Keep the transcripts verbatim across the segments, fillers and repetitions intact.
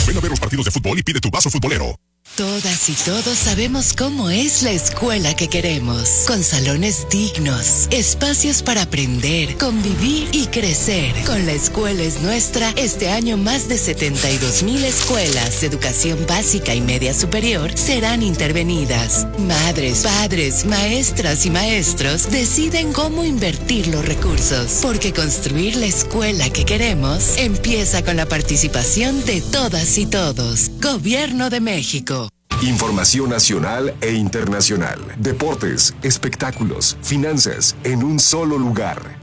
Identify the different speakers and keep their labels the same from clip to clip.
Speaker 1: Ven a ver los partidos de fútbol y pide tu vaso futbolero.
Speaker 2: Todas y todos sabemos cómo es la escuela que queremos, con salones dignos, espacios para aprender, convivir y crecer. Con La Escuela es Nuestra, este año más de setenta y dos mil escuelas de educación básica y media superior serán intervenidas. Madres, padres, maestras y maestros deciden cómo invertir los recursos, porque construir la escuela que queremos empieza con la participación de todas y todos. Gobierno de México.
Speaker 3: Información nacional e internacional, deportes, espectáculos, finanzas, en un solo lugar.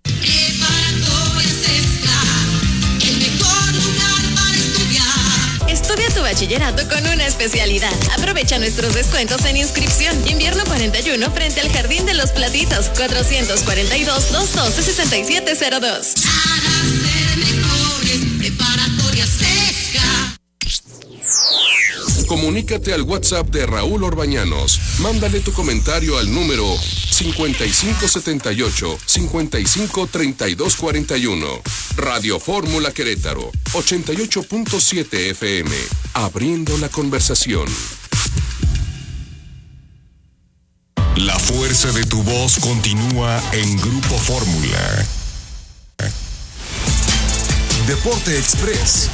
Speaker 4: Estudia tu bachillerato con una especialidad. Aprovecha nuestros descuentos en inscripción. Invierno cuarenta y uno frente al Jardín de los Platitos, cuatrocientos cuarenta y dos, doscientos doce, sesenta y siete cero dos.
Speaker 5: Para ser mejores, preparatoria Sesca.
Speaker 6: Comunícate al WhatsApp de Raúl Orbañanos. Mándale tu comentario al número cincuenta y cinco setenta y ocho, cincuenta y cinco treinta y dos cuarenta y uno. Radio Fórmula Querétaro, ochenta y ocho punto siete F M. Abriendo la conversación.
Speaker 3: La fuerza de tu voz continúa en Grupo Fórmula. Deporte Express.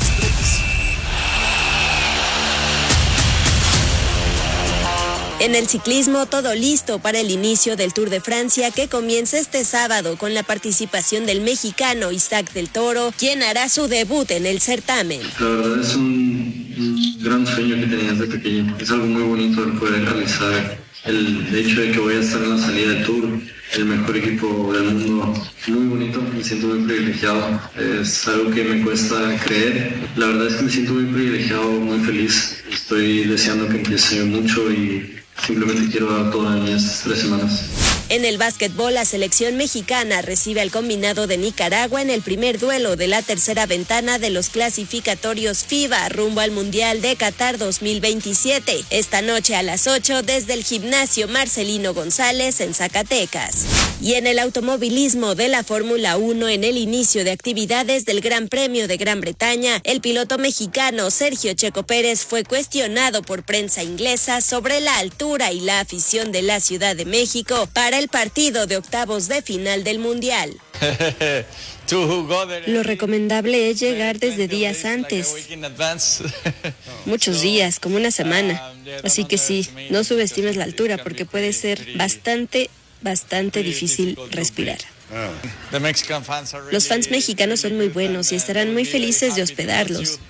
Speaker 7: En el ciclismo, todo listo para el inicio del Tour de Francia, que comienza este sábado con la participación del mexicano Isaac del Toro, quien hará su debut en el certamen.
Speaker 8: La verdad es un, un gran sueño que tenía desde pequeño. Es algo muy bonito el poder realizar el hecho de que voy a estar en la salida del Tour, el mejor equipo del mundo. Muy bonito, me siento muy privilegiado. Es algo que me cuesta creer. La verdad es que me siento muy privilegiado, muy feliz. Estoy deseando que empiece mucho y simplemente quiero dar todo en estas tres semanas.
Speaker 7: En el básquetbol, la selección mexicana recibe al combinado de Nicaragua en el primer duelo de la tercera ventana de los clasificatorios FIBA rumbo al Mundial de Qatar dos mil veintisiete. Esta noche a las ocho desde el gimnasio Marcelino González en Zacatecas. Y en el automovilismo de la Fórmula uno, en el inicio de actividades del Gran Premio de Gran Bretaña, el piloto mexicano Sergio Checo Pérez fue cuestionado por prensa inglesa sobre la altura y la afición de la Ciudad de México para el partido de octavos de final del Mundial.
Speaker 9: Lo recomendable es llegar desde días antes, muchos días, como una semana. Así que sí, no subestimes la altura porque puede ser bastante, bastante difícil respirar. Los fans mexicanos son muy buenos y estarán muy felices de hospedarlos.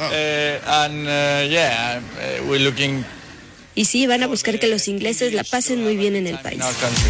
Speaker 9: Y sí, van a buscar que los ingleses la pasen muy bien en el país.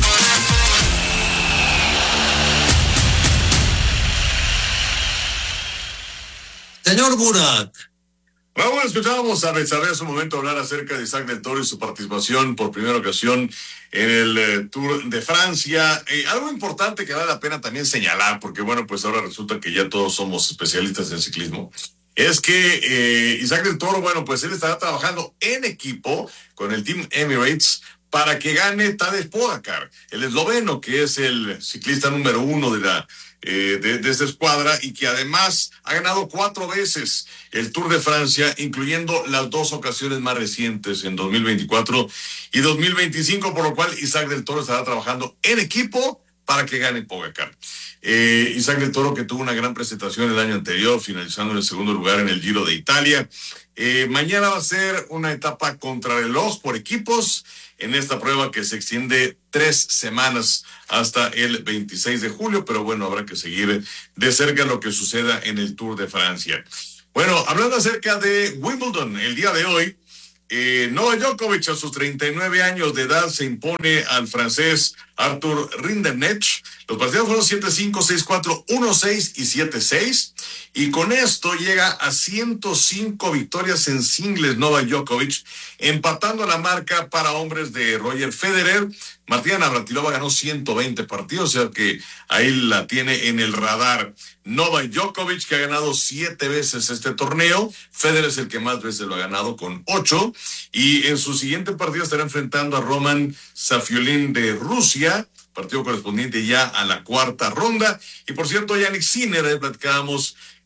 Speaker 10: Señor Burak.
Speaker 11: Raúl, escuchábamos a Betsabe hace un momento hablar acerca de Isaac del Toro y su participación por primera ocasión en el eh, Tour de Francia. Eh, algo importante que vale la pena también señalar, porque bueno, pues ahora resulta que ya todos somos especialistas en ciclismo, es que eh, Isaac del Toro, bueno, pues él estará trabajando en equipo con el Team Emirates para que gane Tadej Pogačar, el esloveno, que es el ciclista número uno de la eh, de, de esta escuadra y que además ha ganado cuatro veces el Tour de Francia, incluyendo las dos ocasiones más recientes en dos mil veinticuatro y dos mil veinticinco, por lo cual Isaac del Toro estará trabajando en equipo para que gane Pogačar. Eh, Isaac del Toro, que tuvo una gran presentación el año anterior, finalizando en el segundo lugar en el Giro de Italia. Eh, mañana va a ser una etapa contrarreloj por equipos en esta prueba que se extiende tres semanas hasta el veintiséis de julio, pero bueno, habrá que seguir de cerca lo que suceda en el Tour de Francia. Bueno, hablando acerca de Wimbledon, el día de hoy, Eh, Novak Djokovic a sus treinta y nueve años de edad se impone al francés Arthur Rinderknecht. Los partidos fueron siete cinco, seis cuatro, uno seis y siete seis. Y con esto llega a ciento cinco victorias en singles Novak Djokovic, empatando la marca para hombres de Roger Federer. Martina Navratilova ganó ciento veinte partidos, o sea que ahí la tiene en el radar. Novak Djokovic, que ha ganado siete veces este torneo. Federer es el que más veces lo ha ganado, con ocho. Y en su siguiente partido estará enfrentando a Roman Safiullin de Rusia, partido correspondiente ya a la cuarta ronda. Y por cierto, Jannik Sinner, ahí platicábamos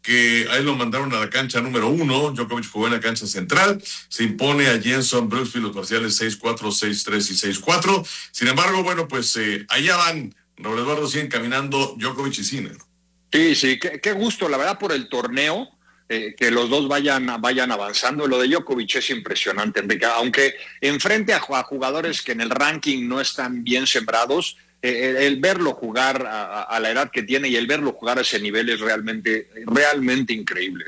Speaker 11: que ahí lo mandaron a la cancha número uno. Djokovic jugó en la cancha central, se impone a Jenson Brooksby los parciales seis cuatro, seis tres y seis cuatro. Sin embargo, bueno, pues eh, allá van, Raúl Eduardo, siguen caminando Djokovic y Sinner.
Speaker 12: Sí, sí, qué, qué gusto, la verdad, por el torneo, eh, que los dos vayan, vayan avanzando. Lo de Djokovic es impresionante, Enrique, aunque enfrente a, a jugadores que en el ranking no están bien sembrados, el, el verlo jugar a, a la edad que tiene y el verlo jugar a ese nivel es realmente, realmente increíble.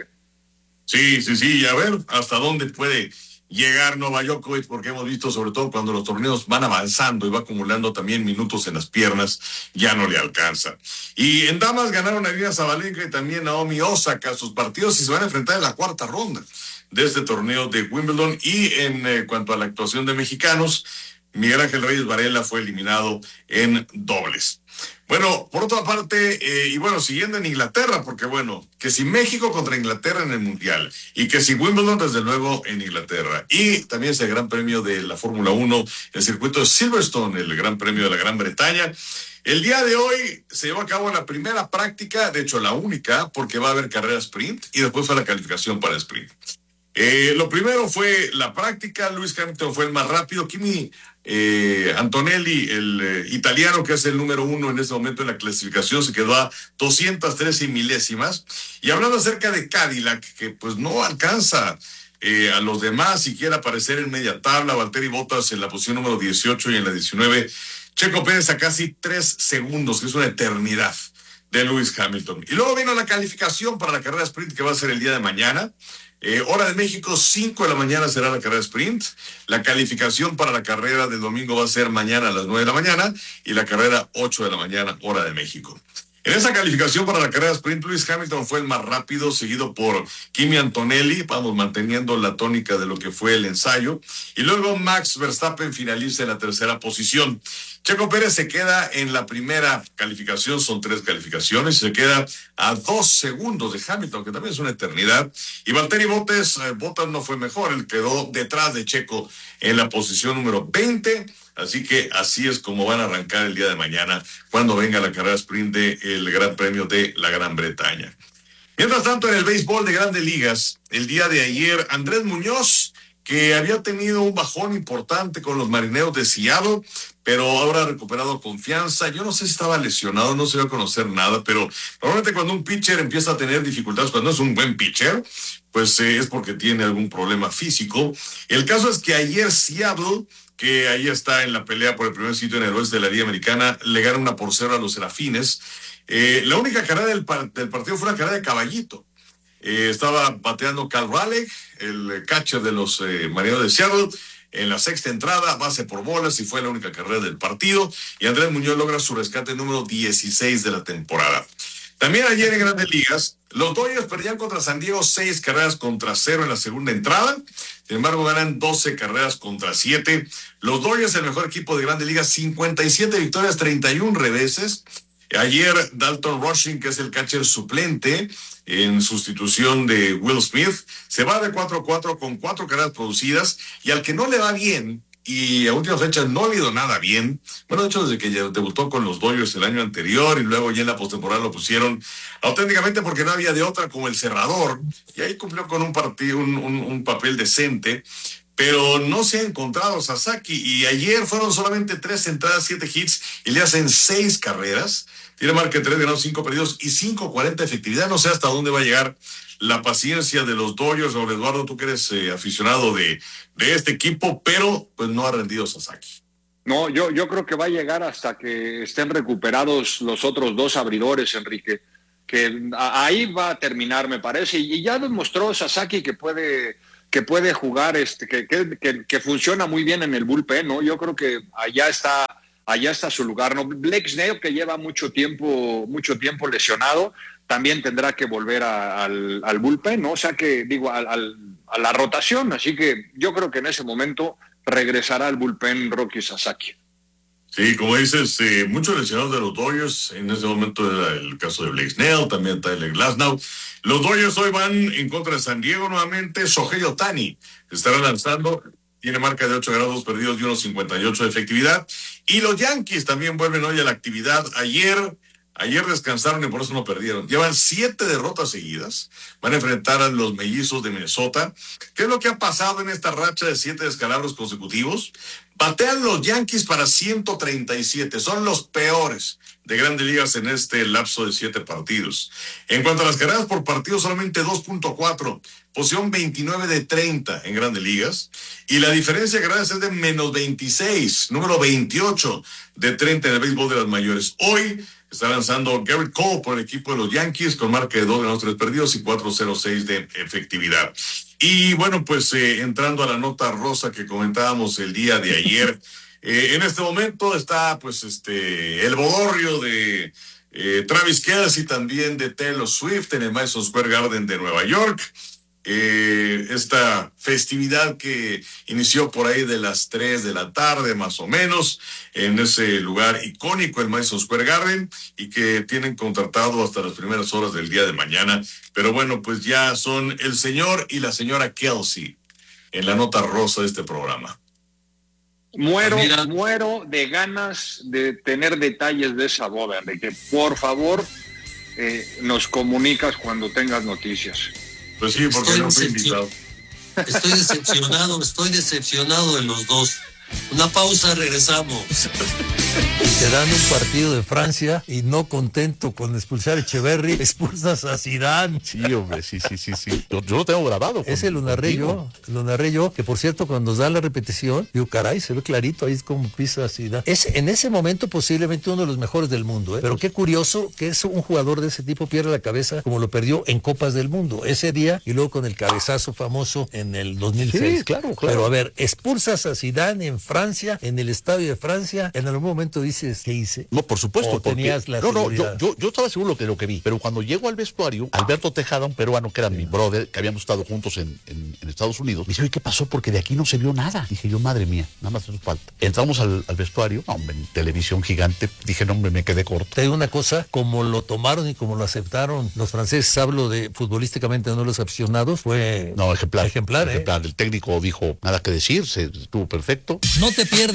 Speaker 11: Sí, sí, sí, y a ver hasta dónde puede llegar Novak Djokovic, porque hemos visto, sobre todo cuando los torneos van avanzando y va acumulando también minutos en las piernas, ya no le alcanza. Y en damas ganaron a Irina Zabalenka y también Naomi Osaka sus partidos y se van a enfrentar en la cuarta ronda de este torneo de Wimbledon. Y en eh, cuanto a la actuación de mexicanos, Miguel Ángel Reyes Varela fue eliminado en dobles. Bueno, por otra parte, eh, y bueno, siguiendo en Inglaterra, porque bueno, que si México contra Inglaterra en el Mundial, y que si Wimbledon, desde luego, en Inglaterra, y también ese Gran Premio de la Fórmula uno, el circuito de Silverstone, el Gran Premio de la Gran Bretaña. El día de hoy se llevó a cabo la primera práctica, de hecho la única, porque va a haber carrera sprint, y después fue la calificación para sprint. Eh, lo primero fue la práctica. Lewis Hamilton fue el más rápido. Kimi eh, Antonelli, el eh, italiano, que es el número uno en este momento en la clasificación, se quedó a doscientas trece milésimas. Y hablando acerca de Cadillac, que pues no alcanza eh, a los demás y quiere aparecer en media tabla, Valtteri Bottas en la posición número dieciocho y en la diecinueve, Checo Pérez a casi tres segundos, que es una eternidad de Lewis Hamilton. Y luego vino la calificación para la carrera sprint, que va a ser el día de mañana. Eh, hora de México, cinco de la mañana será la carrera sprint. La calificación para la carrera del domingo va a ser mañana a las nueve de la mañana y la carrera ocho de la mañana, hora de México. En esa calificación para la carrera sprint, Lewis Hamilton fue el más rápido, seguido por Kimi Antonelli, vamos manteniendo la tónica de lo que fue el ensayo. Y luego Max Verstappen finaliza en la tercera posición. Checo Pérez se queda en la primera calificación, son tres calificaciones, se queda a dos segundos de Hamilton, que también es una eternidad. Y Valtteri Bottas, eh, Bottas no fue mejor, él quedó detrás de Checo en la posición número veinte. Así que así es como van a arrancar el día de mañana cuando venga la carrera sprint del Gran Premio de la Gran Bretaña. Mientras tanto, en el béisbol de Grandes Ligas, el día de ayer, Andrés Muñoz, que había tenido un bajón importante con los Marineros de Seattle, pero ahora ha recuperado confianza. Yo no sé si estaba lesionado, no se va a conocer nada, pero normalmente cuando un pitcher empieza a tener dificultades, cuando no es un buen pitcher, pues eh, es porque tiene algún problema físico. El caso es que ayer Seattle, que ahí está en la pelea por el primer sitio en el oeste de la Liga Americana, le gana una por cero a los Serafines. Eh, la única carrera del, par- del partido fue una carrera de caballito. Eh, estaba bateando Cal Raleigh, el catcher de los eh, Marineros de Seattle, en la sexta entrada, base por bolas, y fue la única carrera del partido. Y Andrés Muñoz logra su rescate número dieciséis de la temporada. También ayer en Grandes Ligas, los Dodgers perdían contra San Diego seis carreras contra cero en la segunda entrada. Sin embargo, ganan doce carreras contra siete. Los Dodgers, el mejor equipo de Grandes Ligas, cincuenta y siete victorias, treinta y uno reveses. Ayer Dalton Rushing, que es el catcher suplente en sustitución de Will Smith, se va de cuatro a cuatro con cuatro carreras producidas, y al que no le va bien, y a última fecha no ha habido nada bien, bueno, de hecho desde que debutó con los Dodgers el año anterior y luego ya en la postemporada lo pusieron auténticamente porque no había de otra como el cerrador, y ahí cumplió con un, partido, un, un, un papel decente, pero no se ha encontrado Sasaki, y ayer fueron solamente tres entradas, siete hits, y le hacen seis carreras. Tiene marca de tres ganados, cinco perdidos y cinco cuarenta efectividad. No sé hasta dónde va a llegar la paciencia de los Dodgers. Raúl Eduardo, tú que eres eh, aficionado de, de este equipo, pero pues no ha rendido Sasaki.
Speaker 12: No, yo, yo creo que va a llegar hasta que estén recuperados los otros dos abridores, Enrique, que a, ahí va a terminar, me parece, y ya demostró Sasaki que puede, que puede jugar, este, que, que, que, que funciona muy bien en el bullpen, ¿no? Yo creo que allá está... Allá está su lugar, ¿no? Blake Snell, que lleva mucho tiempo, mucho tiempo lesionado, también tendrá que volver a, al, al bullpen, ¿no? O sea que, digo, al, al, a la rotación. Así que yo creo que en ese momento regresará al bullpen Roki Sasaki.
Speaker 11: Sí, como dices, eh, muchos lesionados de los Dodgers. En ese momento era el caso de Blake Snell, también Tyler Glasnow. Los Dodgers hoy van en contra de San Diego nuevamente. Shohei Ohtani estará lanzando. Tiene marca de ocho ganados, dos perdidos y uno cincuenta y ocho de efectividad. Y los Yankees también vuelven hoy a la actividad. Ayer Ayer descansaron y por eso no perdieron. Llevan siete derrotas seguidas. Van a enfrentar a los Mellizos de Minnesota. ¿Qué es lo que ha pasado en esta racha de siete descalabros consecutivos? Batean los Yankees para ciento treinta y siete. Son los peores de Grandes Ligas en este lapso de siete partidos. En cuanto a las carreras por partido, solamente dos punto cuatro. Posición veintinueve de treinta en Grandes Ligas. Y la diferencia de carreras es de menos veintiséis. Número veintiocho de treinta en el béisbol de las mayores. Hoy está lanzando Garrett Cole por el equipo de los Yankees con marca de dos ganados, tres perdidos y cuatro cero seis de efectividad. Y bueno, pues eh, entrando a la nota rosa que comentábamos el día de ayer, eh, en este momento está pues este el bodorrio de eh, Travis Kelce y también de Taylor Swift en el Madison Square Garden de Nueva York. Eh, esta festividad que inició por ahí de las tres de la tarde más o menos en ese lugar icónico, el Madison Square Garden, y que tienen contratado hasta las primeras horas del día de mañana. Pero bueno, pues ya son el señor y la señora Kelce en la nota rosa de este programa.
Speaker 12: Muero, Mira. muero de ganas de tener detalles de esa boda, de que por favor eh, nos comunicas cuando tengas noticias.
Speaker 11: Pues sí, porque
Speaker 10: estoy
Speaker 11: no fui invitado.
Speaker 10: Estoy decepcionado, estoy decepcionado de los dos. Una pausa, regresamos.
Speaker 13: Te dan un partido de Francia y no contento con expulsar a Echeverry, expulsas a Zidane.
Speaker 14: Sí, hombre, sí, sí, sí, sí. Yo, yo lo tengo grabado.
Speaker 13: Ese lo narré yo, lo narré yo, que por cierto, cuando nos da la repetición, digo, caray, se ve clarito, ahí es como pisa Zidane. Es en ese momento posiblemente uno de los mejores del mundo, ¿eh? Pero qué curioso que es un jugador de ese tipo pierde la cabeza como lo perdió en Copas del Mundo, ese día, y luego con el cabezazo famoso en el dos mil seis.
Speaker 14: Sí, claro, claro.
Speaker 13: Pero a ver, expulsas a Zidane en Francia, en el estadio de Francia, en algún momento dices, ¿qué hice?
Speaker 14: No, por supuesto.
Speaker 13: O tenías
Speaker 14: porque,
Speaker 13: la
Speaker 14: no, no,
Speaker 13: seguridad.
Speaker 14: yo, yo, yo estaba seguro de lo que vi, pero cuando llego al vestuario, Alberto Tejada, un peruano que era sí. mi brother, que habíamos estado juntos en, en, en Estados Unidos, me dice, oye, ¿qué pasó? Porque de aquí no se vio nada. Dije yo, madre mía, nada más eso falta. Entramos al, al vestuario, no, hombre, en televisión gigante, dije, no, hombre, me quedé corto.
Speaker 13: Te digo una cosa, como lo tomaron y como lo aceptaron los franceses, hablo de futbolísticamente, no los aficionados, fue...
Speaker 14: No, ejemplar.
Speaker 13: Ejemplar,
Speaker 14: ejemplar.
Speaker 13: ¿eh?
Speaker 14: El técnico dijo, nada que decir, se estuvo perfecto.
Speaker 13: No te pierdas